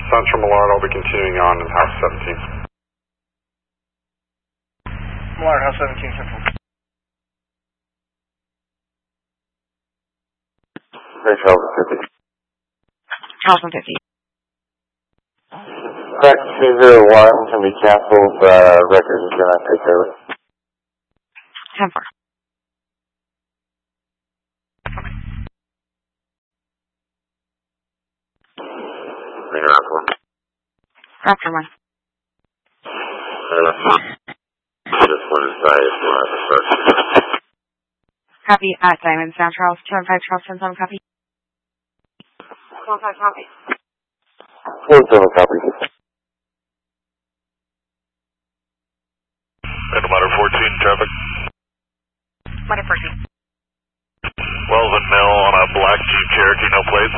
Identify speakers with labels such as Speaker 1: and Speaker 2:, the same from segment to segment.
Speaker 1: Central Millard, I'll be continuing on in House 17.
Speaker 2: Millard, House 17, Central.
Speaker 3: Rachel, 50.
Speaker 4: House 150.
Speaker 3: Correct, 201, can be canceled, records is gonna take care of it.
Speaker 4: 10-4. Raptor 1.
Speaker 3: This one is
Speaker 4: Copy at Diamond Sound Charles, 215 Charleston, some copy. 215 copy.
Speaker 3: 207 copy.
Speaker 5: And Ladder 14, traffic.
Speaker 4: Ladder 14.
Speaker 5: Wells and Mill on a black Jeep Cherokee, no plates.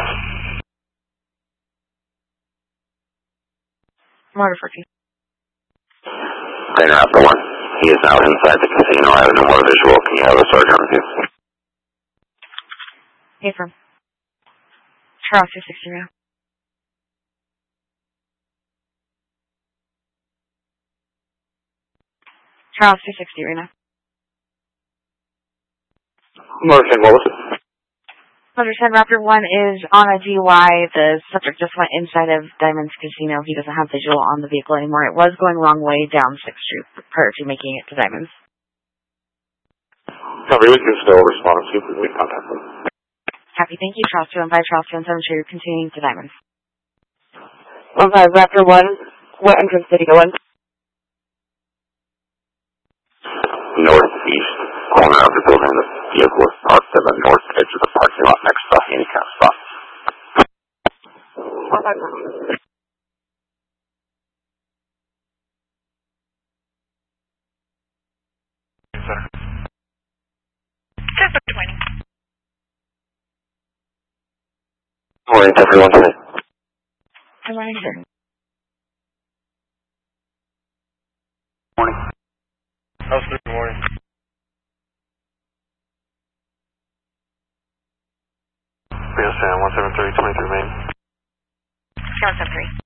Speaker 4: Ladder 14.
Speaker 3: Rainer Alpha 1. He is now inside the casino. I have no more visual. Can you have a sergeant with you?
Speaker 4: Affirm. Charles 260 now. Charles 260 right now.
Speaker 3: Motion, what was it?
Speaker 4: Understand Raptor 1 is on a DUI. The subject just went inside of Diamond's Casino. He doesn't have visual on the vehicle anymore. It was going wrong way down 6th Street prior to making it to Diamond's.
Speaker 3: Copy, we can still respond and see if we can contact them.
Speaker 4: Happy, thank you. Charles 215, Charles 217, sure you're continuing to Diamond's.
Speaker 6: 15 Raptor 1, what entrance did he go in?
Speaker 3: Northeast corner of the building. The vehicle is parked at the north edge of the parking lot next to the handicap spot. Morning, everyone.
Speaker 4: Good morning, sir.
Speaker 3: Morning.
Speaker 2: House 3, good morning.
Speaker 1: BSN 173, 23 Main.
Speaker 4: 173.